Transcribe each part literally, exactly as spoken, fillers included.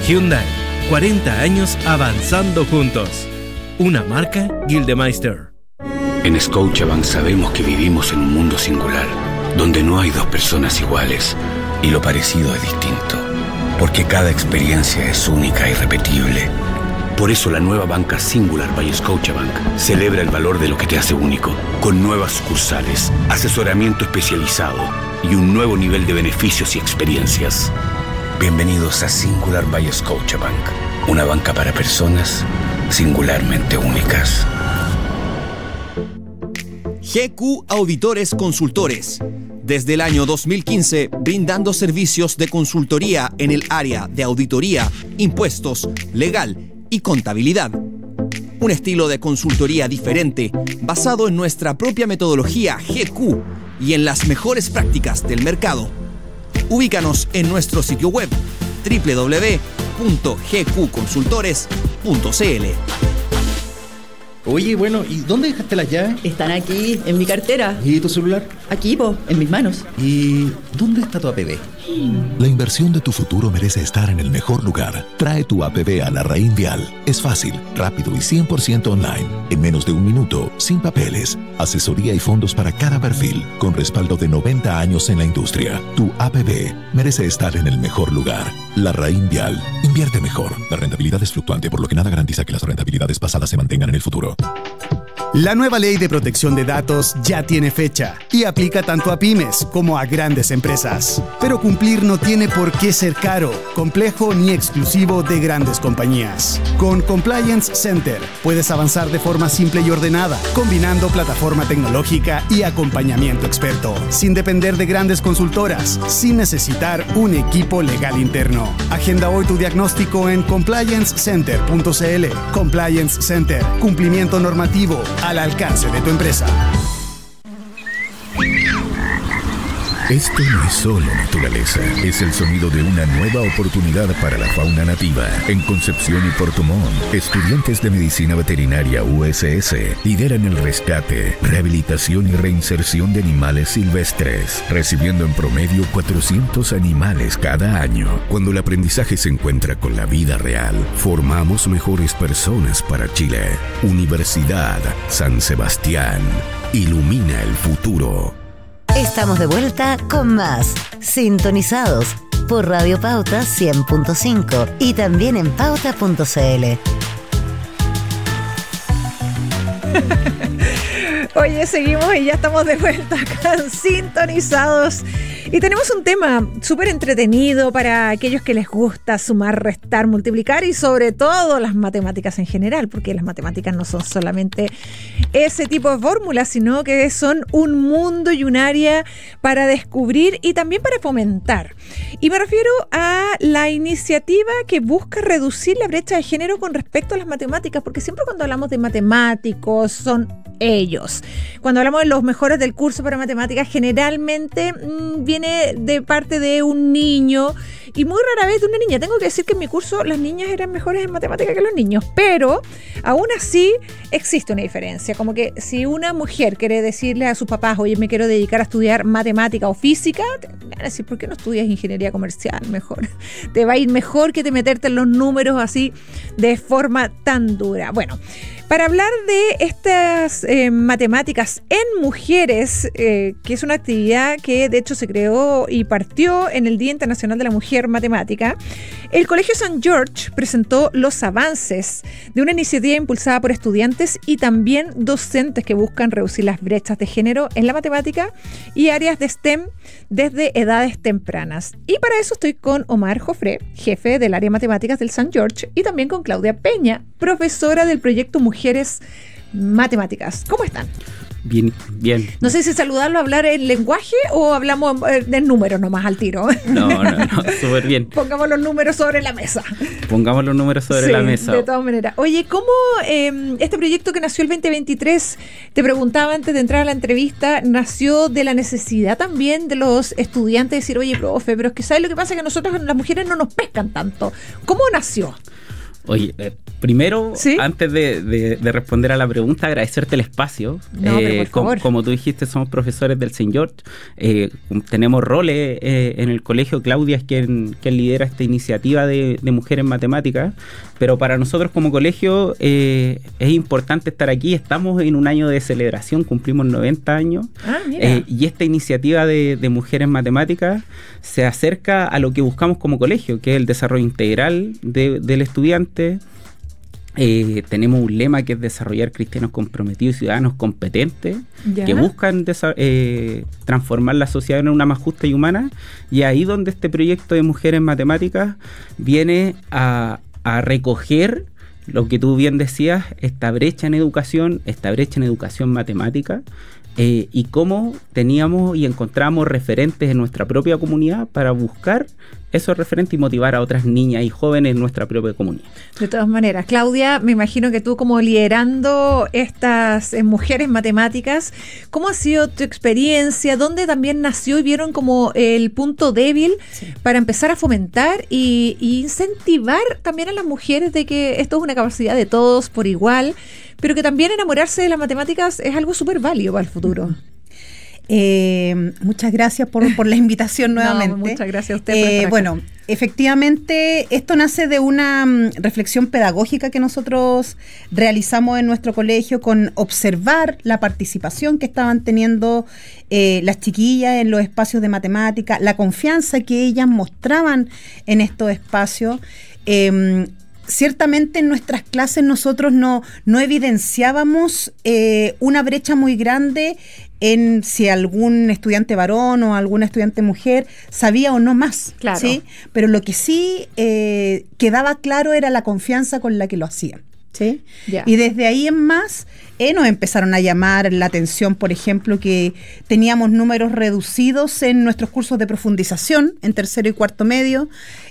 Hyundai, cuarenta años avanzando juntos. Una marca Gildemeister. En Scotiabank sabemos que vivimos en un mundo singular, donde no hay dos personas iguales y lo parecido es distinto, porque cada experiencia es única e irrepetible. Por eso la nueva banca Singular by Scotiabank celebra el valor de lo que te hace único, con nuevas sucursales, asesoramiento especializado y un nuevo nivel de beneficios y experiencias. Bienvenidos a Singular by Scotiabank, una banca para personas singularmente únicas. G Q Auditores Consultores. Desde el año dos mil quince, brindando servicios de consultoría en el área de auditoría, impuestos, legal y contabilidad. Un estilo de consultoría diferente, basado en nuestra propia metodología G Q y en las mejores prácticas del mercado. Ubícanos en nuestro sitio web doble u doble u doble u punto g q consultores punto c l. Oye, bueno, ¿y dónde dejaste las llaves? Están aquí, en mi cartera. ¿Y tu celular? Aquí, po, en mis manos. ¿Y dónde está tu A P B? La inversión de tu futuro merece estar en el mejor lugar. Trae tu A P B a Larraín Vial. Es fácil, rápido y cien por ciento online. En menos de un minuto, sin papeles. Asesoría y fondos para cada perfil, con respaldo de noventa años en la industria. Tu A P B merece estar en el mejor lugar. Larraín Vial. Invierte mejor. La rentabilidad es fluctuante, por lo que nada garantiza que las rentabilidades pasadas se mantengan en el futuro. La nueva ley de protección de datos ya tiene fecha y aplica tanto a pymes como a grandes empresas. Pero cumplir no tiene por qué ser caro, complejo ni exclusivo de grandes compañías. Con Compliance Center puedes avanzar de forma simple y ordenada, combinando plataforma tecnológica y acompañamiento experto, sin depender de grandes consultoras, sin necesitar un equipo legal interno. Agenda hoy tu diagnóstico en compliance center punto c l. Compliance Center, cumplimiento normativo al alcance de tu empresa. Esto no es solo naturaleza, es el sonido de una nueva oportunidad para la fauna nativa. En Concepción y Puerto Montt, estudiantes de Medicina Veterinaria U S S lideran el rescate, rehabilitación y reinserción de animales silvestres, recibiendo en promedio cuatrocientos animales cada año. Cuando el aprendizaje se encuentra con la vida real, formamos mejores personas para Chile. Universidad San Sebastián. Ilumina el futuro. Estamos de vuelta con más Sintonizados por Radio Pauta cien punto cinco y también en pauta punto c l. Oye, seguimos y ya estamos de vuelta acá en Sintonizados. Y tenemos un tema súper entretenido para aquellos que les gusta sumar, restar, multiplicar y sobre todo las matemáticas en general, porque las matemáticas no son solamente ese tipo de fórmulas, sino que son un mundo y un área para descubrir y también para fomentar. Y me refiero a la iniciativa que busca reducir la brecha de género con respecto a las matemáticas, porque siempre cuando hablamos de matemáticos son ellos. Cuando hablamos de los mejores del curso para matemáticas, generalmente mmm, viene de parte de un niño y muy rara vez de una niña. Tengo que decir que en mi curso las niñas eran mejores en matemáticas que los niños, pero aún así existe una diferencia. Como que si una mujer quiere decirle a sus papás, oye, me quiero dedicar a estudiar matemática o física, te van a decir, ¿por qué no estudias ingeniería comercial mejor? Te va a ir mejor que te meterte en los números así de forma tan dura. Bueno, para hablar de estas eh, matemáticas en mujeres, eh, que es una actividad que de hecho se creó y partió en el Día Internacional de la Mujer Matemática, el Colegio Saint George presentó los avances de una iniciativa impulsada por estudiantes y también docentes que buscan reducir las brechas de género en la matemática y áreas de STEM desde edades tempranas. Y para eso estoy con Omar Jofré, jefe del área de matemáticas del Saint George, y también con Claudia Peña, profesora del proyecto Mujeres Matemáticas. ¿Cómo están? Bien, bien. No sé si saludarlo, hablar en lenguaje o hablamos de números nomás al tiro. No, no, no, súper bien. Pongamos los números sobre la mesa. Pongamos los números sobre sí, la mesa. De todas maneras. Oye, ¿cómo eh, este proyecto que nació el veinte veintitrés, te preguntaba antes de entrar a la entrevista, nació de la necesidad también de los estudiantes de decir, oye, profe, pero es que ¿sabes lo que pasa? Que nosotros las mujeres no nos pescan tanto. ¿Cómo nació? Oye, eh, primero, ¿Sí? antes de, de, de responder a la pregunta, agradecerte el espacio. No, pero por como, favor. como tú dijiste, somos profesores del Saint George. Eh, tenemos roles eh, en el colegio. Claudia es quien, quien lidera esta iniciativa de, de Mujeres en Matemáticas. Pero para nosotros como colegio eh, es importante estar aquí. Estamos en un año de celebración, cumplimos noventa años. Ah, mira. Eh, y esta iniciativa de, de Mujeres en Matemáticas se acerca a lo que buscamos como colegio, que es el desarrollo integral de, del estudiante. Eh, tenemos un lema que es desarrollar cristianos comprometidos y ciudadanos competentes, Ya. que buscan desa- eh, transformar la sociedad en una más justa y humana, y ahí donde este proyecto de Mujeres en Matemáticas viene a, a recoger lo que tú bien decías, esta brecha en educación, esta brecha en educación matemática, eh, y cómo teníamos y encontramos referentes en nuestra propia comunidad para buscar esos referentes y motivar a otras niñas y jóvenes en nuestra propia comunidad. De todas maneras, Claudia, me imagino que tú como liderando estas eh, mujeres matemáticas, ¿cómo ha sido tu experiencia? ¿Dónde también nació y vieron como el punto débil sí. para empezar a fomentar y, y incentivar también a las mujeres de que esto es una capacidad de todos por igual, pero que también enamorarse de las matemáticas es algo súper válido para el futuro? Uh-huh. Eh, muchas gracias por, por la invitación nuevamente. No, muchas gracias a usted. Eh, bueno, efectivamente, esto nace de una um, reflexión pedagógica que nosotros realizamos en nuestro colegio con observar la participación que estaban teniendo eh, las chiquillas en los espacios de matemática, la confianza que ellas mostraban en estos espacios. Eh, Ciertamente en nuestras clases nosotros no, no evidenciábamos eh, una brecha muy grande en si algún estudiante varón o alguna estudiante mujer sabía o no más, claro. ¿sí? Pero lo que sí eh, quedaba claro era la confianza con la que lo hacían, ¿sí? Yeah. Y desde ahí en más eh, nos empezaron a llamar la atención, por ejemplo, que teníamos números reducidos en nuestros cursos de profundización en tercero y cuarto medio.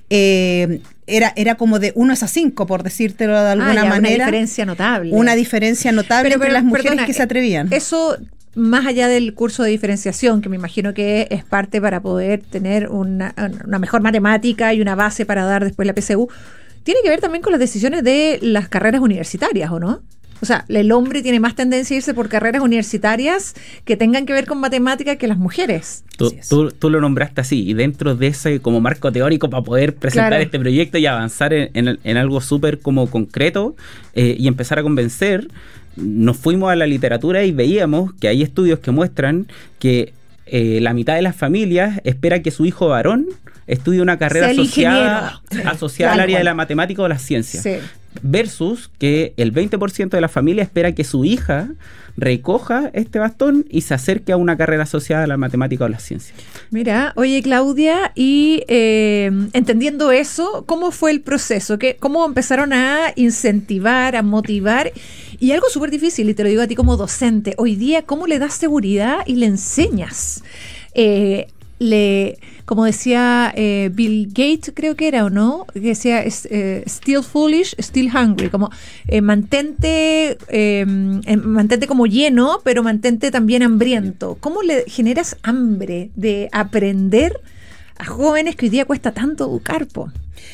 Eh, era, era como de uno a cinco, por decírtelo de alguna ah, ya, manera. Una diferencia notable. Una diferencia notable pero, pero, entre las mujeres perdona, que se atrevían. Eso, más allá del curso de diferenciación, que me imagino que es parte para poder tener una, una mejor matemática y una base para dar después la P S U, tiene que ver también con las decisiones de las carreras universitarias, ¿o no? O sea, el hombre tiene más tendencia a irse por carreras universitarias que tengan que ver con matemáticas que las mujeres. Tú, tú, tú lo nombraste así, y dentro de ese como marco teórico para poder presentar claro. este proyecto y avanzar en, en, en algo súper como concreto eh, y empezar a convencer, nos fuimos a la literatura y veíamos que hay estudios que muestran que eh, la mitad de las familias espera que su hijo varón estudie una carrera asociada, asociada al área de la matemática o las ciencias. Sí. Versus que el veinte por ciento de la familia espera que su hija recoja este bastón y se acerque a una carrera asociada a la matemática o las ciencias. Mira, oye Claudia, y eh, entendiendo eso, ¿cómo fue el proceso? ¿Qué, ¿Cómo empezaron a incentivar, a motivar? Y algo súper difícil, y te lo digo a ti como docente, hoy día, ¿cómo le das seguridad y le enseñas? Eh, le... Como decía eh, Bill Gates, creo que era, ¿o no? Que decía, eh, still foolish, still hungry. Como eh, mantente, eh, mantente como lleno, pero mantente también hambriento. ¿Cómo le generas hambre de aprender a jóvenes que hoy día cuesta tanto educar, po?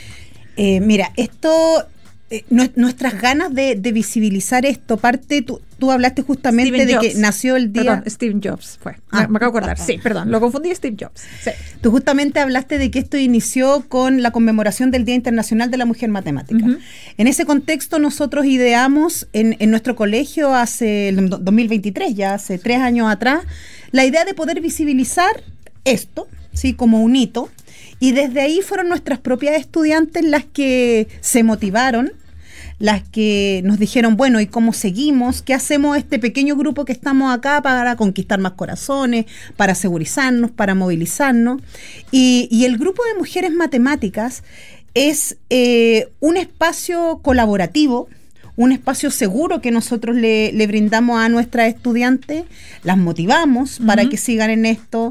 Eh, mira, esto... Eh, nuestras ganas de, de visibilizar esto parte, tú, tú hablaste justamente Steven de Jobs. Que nació el día... Perdón, Steve Jobs fue, ah, me acabo de acordar, sí, perdón, lo confundí, Steve Jobs. Sí. Tú justamente hablaste de que esto inició con la conmemoración del Día Internacional de la Mujer Matemática. Uh-huh. En ese contexto nosotros ideamos en, en nuestro colegio hace el dos mil veintitrés, ya hace tres años atrás, la idea de poder visibilizar esto, ¿sí? Como un hito. Y desde ahí fueron nuestras propias estudiantes las que se motivaron, las que nos dijeron, bueno, ¿y cómo seguimos? ¿Qué hacemos este pequeño grupo que estamos acá para conquistar más corazones, para segurizarnos, para movilizarnos? Y, y el grupo de Mujeres Matemáticas es eh, un espacio colaborativo, un espacio seguro que nosotros le, le brindamos a nuestras estudiantes, las motivamos uh-huh. para que sigan en esto,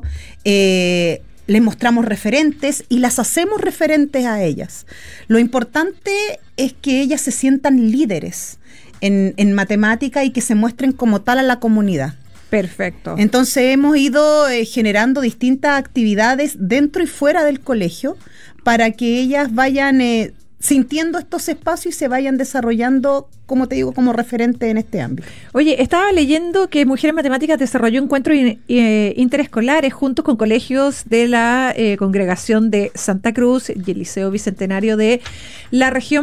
eh, les mostramos referentes y las hacemos referentes a ellas. Lo importante es que ellas se sientan líderes en, en matemática y que se muestren como tal a la comunidad. Perfecto. Entonces hemos ido eh, generando distintas actividades dentro y fuera del colegio para que ellas vayan... Eh, sintiendo estos espacios y se vayan desarrollando, como te digo, como referente en este ámbito. Oye, estaba leyendo que Mujeres Matemáticas desarrolló encuentros in, eh, interescolares juntos con colegios de la eh, Congregación de Santa Cruz y el Liceo Bicentenario de la región